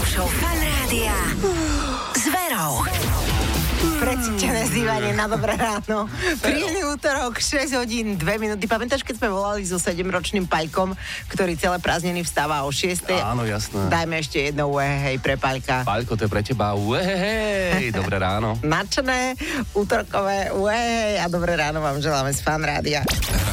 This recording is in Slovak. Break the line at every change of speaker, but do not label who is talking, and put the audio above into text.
show Fan Rádia s Verou.
Precítené zdývanie na dobré ráno. Príjemný útorok, 6 hodín, 2 minúty. Pamätáš, keď sme volali so 7-ročným Paľkom, ktorý celé prázdniny vstáva o 6.
Áno, jasné.
Dajme ešte jedno hej pre Paľka.
Paľko, to je pre teba. Hej, dobré ráno.
Nadšené, útorkové hej a dobré ráno vám želáme z Fan Rádia.